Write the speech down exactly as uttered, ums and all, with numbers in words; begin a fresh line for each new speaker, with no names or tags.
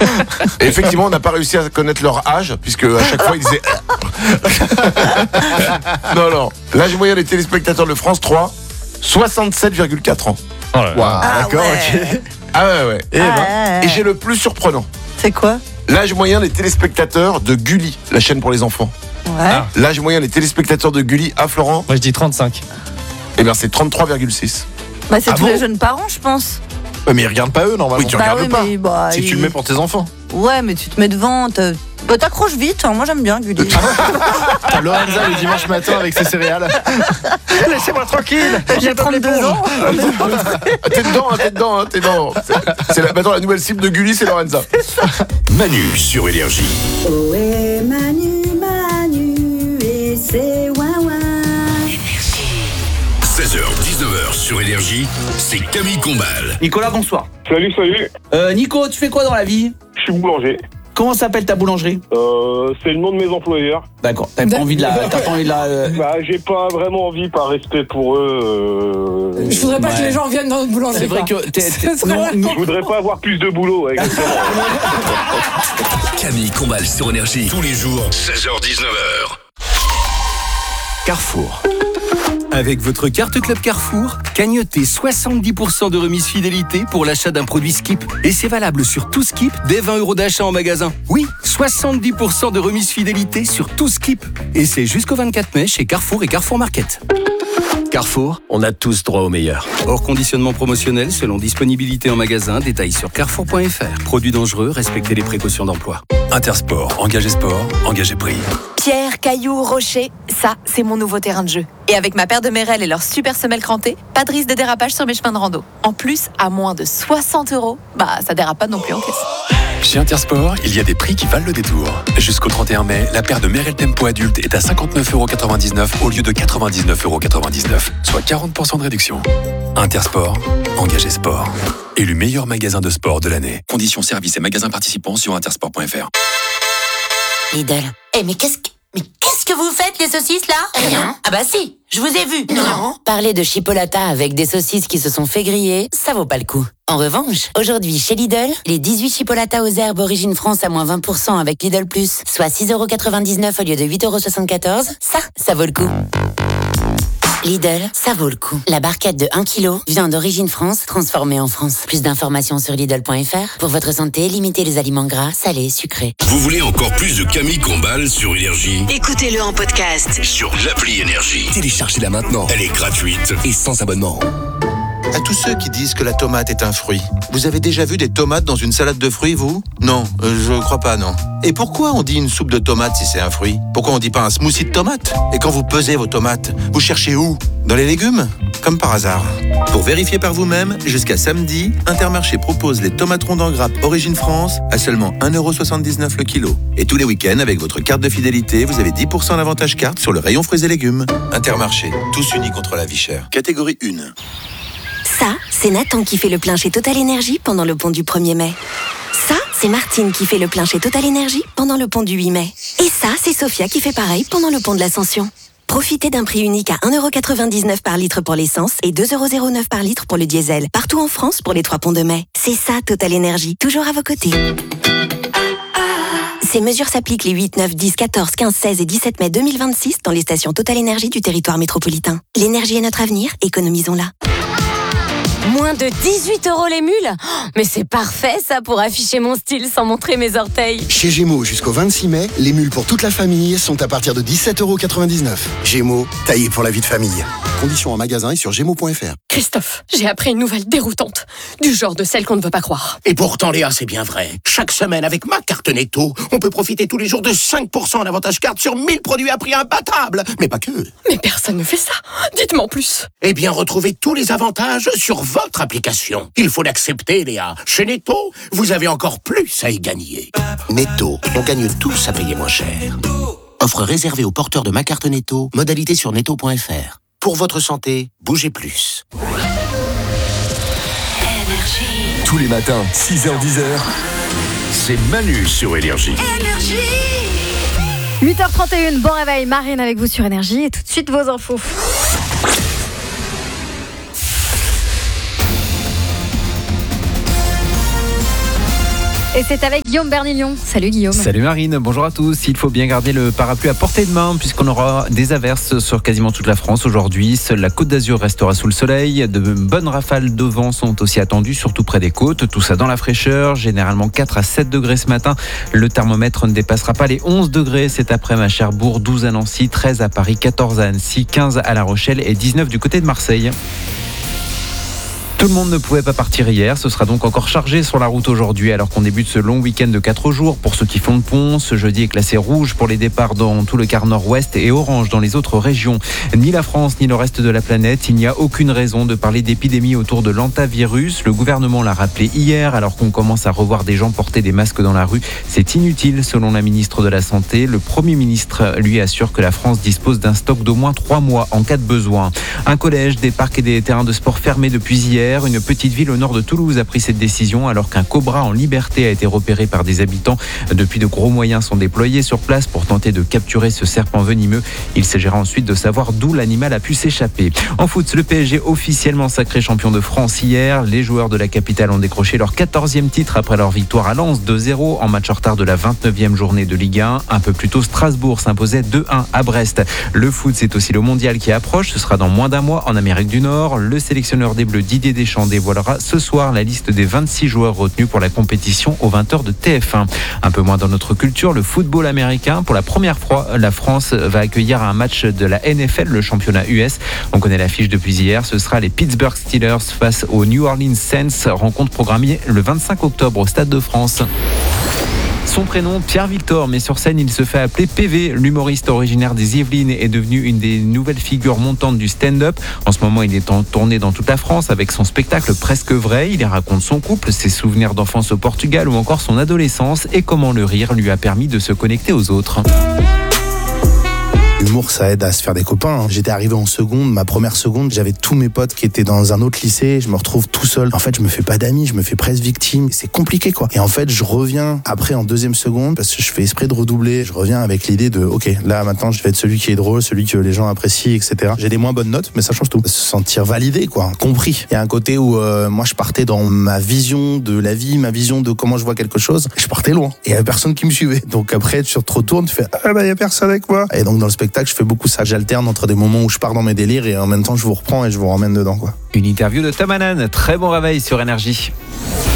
Et effectivement, on n'a pas réussi à connaître leur âge, puisque à chaque fois, ils disaient... non, non. L'âge moyen des téléspectateurs de France trois, soixante-sept virgule quatre ans.
Oh là là.
Wow,
Ah
d'accord,
ouais.
ok.
Ah ouais, ouais.
Et ben,
Ah,
Et j'ai le plus surprenant.
c'est quoi?
L'âge moyen des téléspectateurs de Gulli, la chaîne pour les enfants.
Ouais.
Ah.
L'âge moyen des téléspectateurs de Gulli à Florent,
Moi je dis trente-cinq.
eh bien c'est trente-trois virgule six.
Bah, c'est
Ah
tous
bon
les jeunes parents, je pense.
ouais, mais ils regardent pas eux normalement.
Oui, tu
Bah
regardes
oui,
pas.
mais bah,
Si tu
il-
le mets pour tes enfants.
Ouais, mais tu te mets devant. te- Bah, t'accroches vite. Hein. Moi, j'aime bien Gulli.
T'as Lorenza le dimanche matin avec ses céréales. Laissez-moi tranquille.
J'ai trente-deux ans.
Ah, t'es dedans, hein, t'es dedans, hein, t'es dedans. C'est, c'est la, maintenant la nouvelle cible de Gulli, c'est Lorenza.
Manu sur Énergie.
Ohé Manu, Manu, et c'est ouin ouin.
seize heures dix-neuf heures sur Énergie, c'est Camille Combal.
Nicolas, bonsoir.
Salut, salut,
Euh, Nico, tu fais quoi dans la vie?
je suis boulanger.
Comment s'appelle ta boulangerie?
Euh, c'est le nom de mes employeurs.
D'accord. T'as pas envie de la, t'as pas envie de la. euh,
Bah, j'ai pas vraiment envie, par respect pour eux. euh,
Je voudrais pas
Ouais.
que les gens viennent dans notre boulangerie.
C'est vrai
quoi.
que t'es, t'es-
Ce serait
non,
vraiment-
Je voudrais pas avoir plus de boulot, ouais, exactement.
Camille Combal sur Énergie. Tous les jours, seize heures dix-neuf heures.
Carrefour. Avec votre carte Club Carrefour, cagnotez soixante-dix pour cent de remise fidélité pour l'achat d'un produit Skip. Et c'est valable sur tout Skip dès vingt euros d'achat en magasin. Oui, soixante-dix pour cent de remise fidélité sur tout Skip. Et c'est jusqu'au vingt-quatre mai chez Carrefour et Carrefour Market. Carrefour, on a tous droit au meilleur. Hors conditionnement promotionnel selon disponibilité en magasin, détails sur carrefour point f r. Produits dangereux, respectez les précautions d'emploi.
Intersport, engagé sport, engagé prix.
Pierre, cailloux, rocher, ça, c'est mon nouveau terrain de jeu. Et avec ma paire de Merrell et leurs super semelles crantées, pas de risque de dérapage sur mes chemins de rando. En plus, à moins de soixante euros, bah ça dérape pas non plus en caisse.
Chez Intersport, il y a des prix qui valent le détour. Jusqu'au trente et un mai, la paire de Merrell Tempo adulte est à cinquante-neuf euros quatre-vingt-dix-neuf au lieu de quatre-vingt-dix-neuf euros quatre-vingt-dix-neuf, soit quarante pour cent de réduction. Intersport, engagé sport. Élu meilleur magasin de sport de l'année. Conditions services et magasins participants sur intersport point f r.
Lidl. Eh mais qu'est-ce que... Mais qu'est-ce que vous faites, les saucisses, là? Rien. Ah bah si, je vous ai vu. Non. Parler de chipolata avec des saucisses qui se sont fait griller, ça vaut pas le coup. En revanche, aujourd'hui, chez Lidl, les dix-huit chipolatas aux herbes Origine France à moins vingt pour cent avec Lidl Plus, soit six euros quatre-vingt-dix-neuf au lieu de huit euros soixante-quatorze, ça, ça vaut le coup. Lidl, ça vaut le coup. La barquette de un kilo, viande d'origine France, transformée en France. Plus d'informations sur Lidl point f r. Pour votre santé, limitez les aliments gras, salés, sucrés.
Vous voulez encore plus de Camille Combal sur Énergie?
Écoutez-le en podcast.
Sur l'appli Énergie. Téléchargez-la maintenant. Elle est gratuite et sans abonnement.
À tous ceux qui disent que la tomate est un fruit, vous avez déjà vu des tomates dans une salade de fruits, vous? Non, euh, je crois pas, non. Et pourquoi on dit une soupe de tomates si c'est un fruit? Pourquoi on dit pas un smoothie de tomates? Et quand vous pesez vos tomates, vous cherchez où? Dans les légumes? Comme par hasard. Pour vérifier par vous-même, jusqu'à samedi, Intermarché propose les tomates rondes en grappe Origine France à seulement un euro soixante-dix-neuf le kilo. Et tous les week-ends, avec votre carte de fidélité, vous avez dix pour cent d'avantage carte sur le rayon fruits et légumes. Intermarché, tous unis contre la vie chère. Catégorie un.
Ça, c'est Nathan qui fait le plein chez Total Énergie pendant le pont du premier mai. Ça, c'est Martine qui fait le plein chez Total Énergie pendant le pont du huit mai. Et ça, c'est Sophia qui fait pareil pendant le pont de l'Ascension. Profitez d'un prix unique à un euro quatre-vingt-dix-neuf par litre pour l'essence et deux euros zéro neuf par litre pour le diesel. Partout en France pour les trois ponts de mai. C'est ça, Total Énergie. Toujours à vos côtés. Ces mesures s'appliquent les huit, neuf, dix, quatorze, quinze, seize et dix-sept mai deux mille vingt-six dans les stations Total Énergie du territoire métropolitain. L'énergie est notre avenir, économisons-la.
Moins de dix-huit euros les mules? Oh, mais c'est parfait ça pour afficher mon style sans montrer mes orteils.
Chez Gémeaux, jusqu'au vingt-six mai, les mules pour toute la famille sont à partir de dix-sept euros quatre-vingt-dix-neuf. Gémeaux, taillé pour la vie de famille. Conditions en magasin et sur gémeaux point f r.
Christophe, j'ai appris une nouvelle déroutante. Du genre de celle qu'on ne veut pas croire.
Et pourtant, Léa, c'est bien vrai. Chaque semaine, avec ma carte Netto, on peut profiter tous les jours de cinq pour cent d'avantage carte sur mille produits à prix imbattable. Mais pas que.
Mais personne ne fait ça. Dites-moi en plus.
Eh bien, retrouvez tous les avantages sur votre application. Il faut l'accepter, Léa. Chez Netto, vous avez encore plus à y gagner. Netto, on gagne tous à payer moins cher. Offre réservée aux porteurs de ma carte Netto. Modalité sur netto point f r. Pour votre santé, bougez plus.
Tous les matins, six heures dix, c'est Manu sur Énergie.
huit heures trente et une, bon réveil, Marine avec vous sur Énergie et tout de suite vos infos. Et c'est avec Guillaume Bernilion. Salut Guillaume.
Salut Marine, bonjour à tous. Il faut bien garder le parapluie à portée de main puisqu'on aura des averses sur quasiment toute la France aujourd'hui. Seule la Côte d'Azur restera sous le soleil. De bonnes rafales de vent sont aussi attendues, surtout près des côtes. Tout ça dans la fraîcheur, généralement quatre à sept degrés ce matin. Le thermomètre ne dépassera pas les onze degrés cet après-midi à Cherbourg, douze à Nancy, treize à Paris, quatorze à Annecy, quinze à La Rochelle et dix-neuf du côté de Marseille. Tout le monde ne pouvait pas partir hier, ce sera donc encore chargé sur la route aujourd'hui alors qu'on débute ce long week-end de quatre jours. Pour ceux qui font le pont, ce jeudi est classé rouge pour les départs dans tout le quart nord-ouest et orange dans les autres régions. Ni la France ni le reste de la planète, il n'y a aucune raison de parler d'épidémie autour de l'hantavirus. Le gouvernement l'a rappelé hier alors qu'on commence à revoir des gens porter des masques dans la rue. C'est inutile selon la ministre de la Santé. Le Premier ministre lui assure que la France dispose d'un stock d'au moins trois mois en cas de besoin. Un collège, des parcs et des terrains de sport fermés depuis hier. Une petite ville au nord de Toulouse a pris cette décision alors qu'un cobra en liberté a été repéré par des habitants. Depuis, de gros moyens sont déployés sur place pour tenter de capturer ce serpent venimeux. Il s'agira ensuite de savoir d'où l'animal a pu s'échapper. En foot, le P S G officiellement sacré champion de France hier. Les joueurs de la capitale ont décroché leur quatorzième titre après leur victoire à Lens deux zéro en match en retard de la vingt-neuvième journée de Ligue un. Un peu plus tôt, Strasbourg s'imposait deux un à Brest. Le foot, c'est aussi le mondial qui approche. Ce sera dans moins d'un mois en Amérique du Nord. Le sélectionneur des Bleus, Didier Deschamps, dévoilera ce soir la liste des vingt-six joueurs retenus pour la compétition aux vingt heures de T F un. Un peu moins dans notre culture, le football américain. Pour la première fois, la France va accueillir un match de la N F L, le championnat U S. On connaît l'affiche depuis hier. Ce sera les Pittsburgh Steelers face aux New Orleans Saints. Rencontre programmée le vingt-cinq octobre au Stade de France. Son prénom, Pierre-Victor, mais sur scène, il se fait appeler P V. L'humoriste originaire des Yvelines est devenu une des nouvelles figures montantes du stand-up. En ce moment, il est en tournée dans toute la France avec son spectacle Presque Vrai. Il y raconte son couple, ses souvenirs d'enfance au Portugal ou encore son adolescence et comment le rire lui a permis de se connecter aux autres.
L'humour, ça aide à se faire des copains. J'étais arrivé en seconde, ma première seconde, j'avais tous mes potes qui étaient dans un autre lycée, je me retrouve tout seul. En fait, je me fais pas d'amis, je me fais presque victime. C'est compliqué, quoi. Et en fait, je reviens après en deuxième seconde parce que je fais esprit de redoubler. Je reviens avec l'idée de, ok, là maintenant, je vais être celui qui est drôle, celui que les gens apprécient, et cetera. J'ai des moins bonnes notes, mais ça change tout. Se sentir validé, quoi, compris. Il y a un côté où euh, moi, je partais dans ma vision de la vie, ma vision de comment je vois quelque chose. Je partais loin. Et il y avait personne qui me suivait. Donc après, tu te retournes, tu fais, ah bah, il y a personne avec moi. Et donc dans le spectacle, je fais beaucoup ça. J'alterne entre des moments où je pars dans mes délires et en même temps je vous reprends et je vous ramène dedans, quoi.
Une interview de Tom Hannan. Très bon réveil sur Énergie.